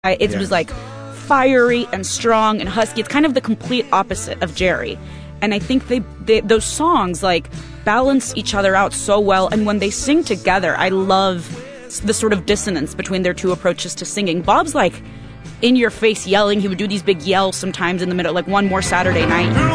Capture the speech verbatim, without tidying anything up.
I, it Yeah. was like fiery and strong and husky. It's kind of the complete opposite of Jerry. And I think they, they those songs like balance each other out so well. And when they sing together, I love the sort of dissonance between their two approaches to singing. Bob's like in your face yelling. He would do these big yells sometimes in the middle, like One More Saturday Night.